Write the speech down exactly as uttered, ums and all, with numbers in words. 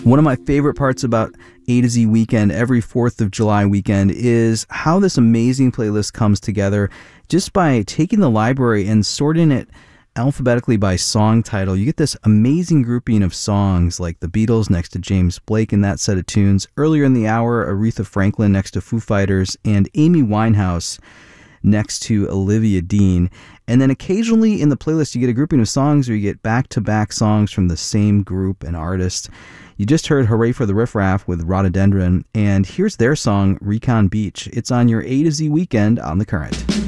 One of my favorite parts about A to Z Weekend, every fourth of July weekend, is how this amazing playlist comes together just by taking the library and sorting it alphabetically by song title. You get this amazing grouping of songs like the Beatles next to James Blake in that set of tunes. Earlier in the hour, Aretha Franklin next to Foo Fighters, and Amy Winehouse next to Olivia Dean. And then occasionally in the playlist, you get a grouping of songs where you get back-to-back songs from the same group and artist. You just heard Hooray for the Riff Raff with Rhododendron, and here's their song, Recon Beach. It's on your A to Z Weekend on The Current.